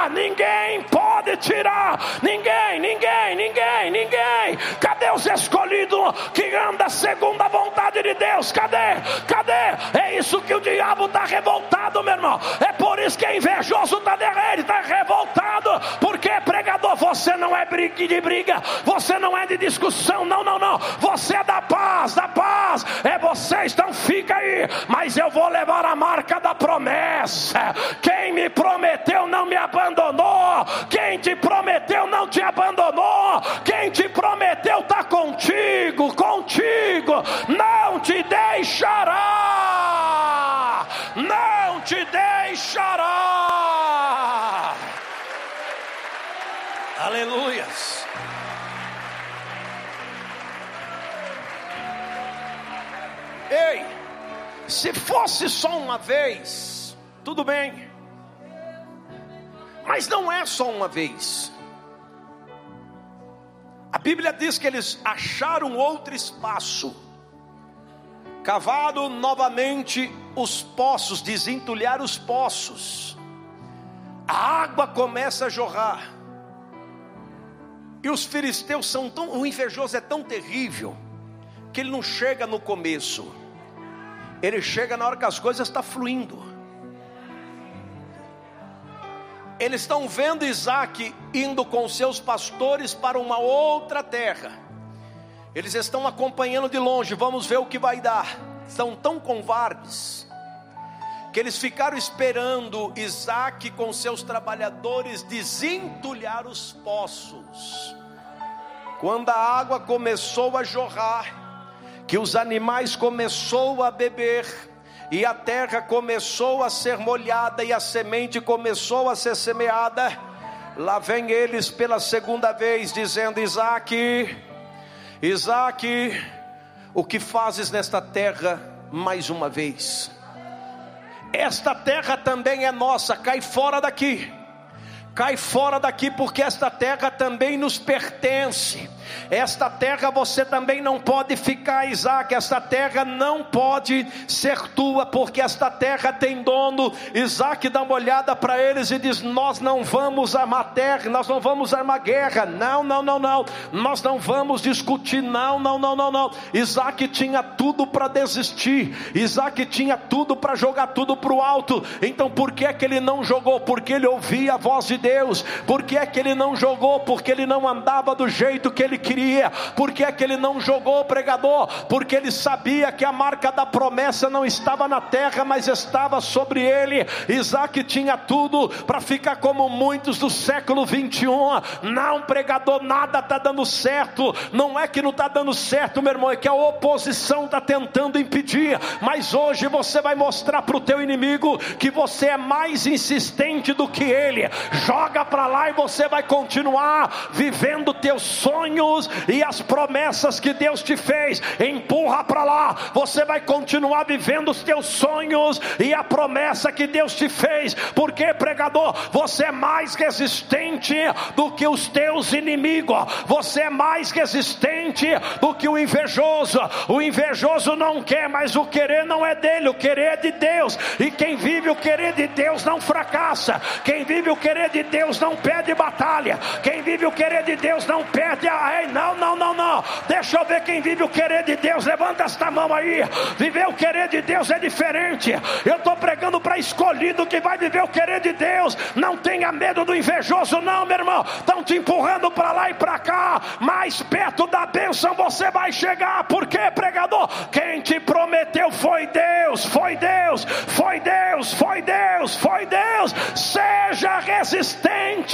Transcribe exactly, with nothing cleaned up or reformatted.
tirar, ninguém pode tirar, ninguém, ninguém, ninguém, ninguém. Cadê os escolhidos que andam segundo a vontade de Deus? Cadê? Cadê? É isso que o diabo está revoltado, meu irmão. É por isso que é invejoso, está está revoltado. Porque, pregador, você não é de briga, você não é de discussão, não, não, não. Você é da paz, da paz. É vocês, então fica aí. Mas eu vou levar a marca da promessa. Quem me prometeu não me abandonou. Quem te prometeu não te abandonou. Quem te prometeu está contigo, contigo. Não te deixará. Não te deixará. Aleluias. Ei, se fosse só uma vez, tudo bem. Mas não é só uma vez. A Bíblia diz que eles acharam outro espaço, cavaram novamente os poços, desentulharam os poços. A água começa a jorrar. E os filisteus são tão, o invejoso é tão terrível, que ele não chega no começo, ele chega na hora que as coisas estão fluindo. Eles estão vendo Isaac indo com seus pastores para uma outra terra. Eles estão acompanhando de longe, vamos ver o que vai dar. São tão covardes, que eles ficaram esperando Isaac com seus trabalhadores desentulhar os poços. Quando a água começou a jorrar, que os animais começou a beber, e a terra começou a ser molhada, e a semente começou a ser semeada, lá vem eles pela segunda vez, dizendo: Isaac, Isaac, o que fazes nesta terra mais uma vez? Esta terra também é nossa, cai fora daqui. Cai fora daqui, porque esta terra também nos pertence. Esta terra você também não pode ficar, Isaac. Esta terra não pode ser tua, porque esta terra tem dono. Isaac dá uma olhada para eles e diz: nós não vamos armar terra, nós não vamos armar guerra. Não, não, não, não. Nós não vamos discutir. Não, não, não, não, não. Isaac tinha tudo para desistir. Isaac tinha tudo para jogar tudo para o alto. Então por que é que ele não jogou? Porque ele ouvia a voz de Deus. Por que é que ele não jogou? Porque ele não andava do jeito que ele queria. Por que é que ele não jogou, pregador? Porque ele sabia que a marca da promessa não estava na terra, mas estava sobre ele. Isaac tinha tudo para ficar como muitos do século vinte e um. Não, pregador, nada está dando certo. Não é que não está dando certo, meu irmão, é que a oposição está tentando impedir. Mas hoje você vai mostrar para o teu inimigo que você é mais insistente do que ele. Joga para lá e você vai continuar vivendo teus sonhos e as promessas que Deus te fez. Empurra para lá, você vai continuar vivendo os teus sonhos e a promessa que Deus te fez. Porque, pregador, você é mais resistente do que os teus inimigos. Você é mais resistente do que o invejoso. O invejoso não quer, mas o querer não é dele, o querer é de Deus. E quem vive o querer de Deus não fracassa. Quem vive o querer de Deus não perde batalha. Quem vive o querer de Deus não perde a... Ei, não, não, não, não. Deixa eu ver quem vive o querer de Deus. Levanta esta mão aí. Viver o querer de Deus é diferente. Eu estou pregando para escolhido que vai viver o querer de Deus. Não tenha medo do invejoso, não, meu irmão. Estão te empurrando para lá e para cá. Mais perto da bênção você vai chegar. Por quê, pregador? Quem te prometeu foi Deus. Foi Deus. Foi Deus. Foi Deus. Foi Deus. Seja resistente.